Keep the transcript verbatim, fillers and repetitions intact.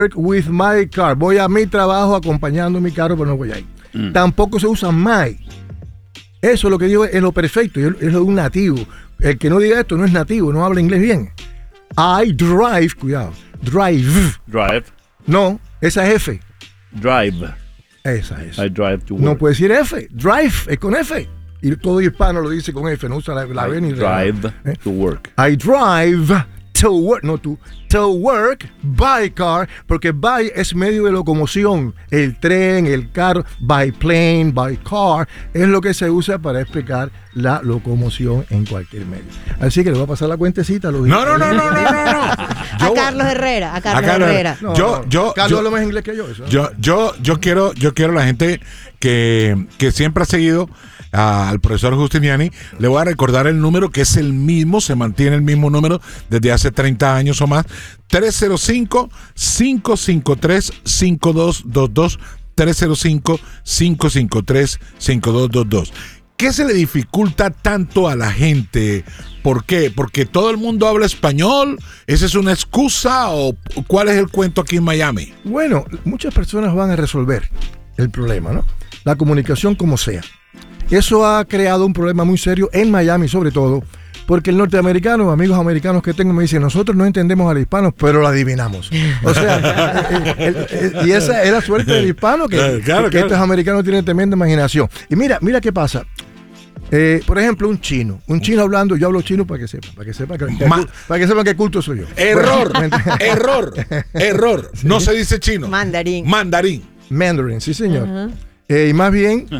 with my car. Voy a mi trabajo acompañando mi carro, pero no voy ahí. Mm. Tampoco se usa my. Eso es lo que digo, es lo perfecto, es lo de un nativo. El que no diga esto no es nativo, no habla inglés bien. I drive, cuidado, drive. Drive. No, esa es F. Drive. Esa es. I drive to work. No puede decir F, drive, es con F. Y todo hispano lo dice con F, no usa la, la B ni la I drive ¿eh? to work. I drive to work, no to, to work by car, porque by es medio de locomoción, el tren, el carro, by plane, by car, es lo que se usa para explicar la locomoción en cualquier medio. Así que le voy a pasar la cuentecita. Lo no, no, no, no, no, no, no. Yo, a Carlos Herrera, a Carlos, a Carlos Herrera. No, yo, no, yo, Carlos yo, habla más inglés que yo. Eso, ¿no? Yo, yo, yo quiero, yo quiero la gente que, que siempre ha seguido al profesor Giustiniani. Le voy a recordar el número, que es el mismo, se mantiene el mismo número desde hace treinta años o más. tres cero cinco, cinco cinco tres, cinco dos dos dos. tres cero cinco, cinco cinco tres, cinco dos dos dos. ¿Qué se le dificulta tanto a la gente? ¿Por qué? ¿Porque todo el mundo habla español? ¿Esa es una excusa o cuál es el cuento aquí en Miami? Bueno, muchas personas van a resolver el problema, ¿no? La comunicación como sea. Eso ha creado un problema muy serio en Miami, sobre todo, porque el norteamericano, amigos americanos que tengo, me dicen, nosotros no entendemos al hispano, pero lo adivinamos. O sea, el, el, el, y esa es la suerte del hispano, que, claro, claro, que claro. estos americanos tienen tremenda imaginación. Y mira, mira qué pasa. Eh, por ejemplo, un chino, un chino hablando, yo hablo chino para que sepan, para que sepan que, que, Ma- para que sepan qué culto soy yo. Error, Bueno, error, error. Sí. No se dice chino. Mandarín. Mandarín. Mandarin, sí señor. Uh-huh. Eh, y más bien,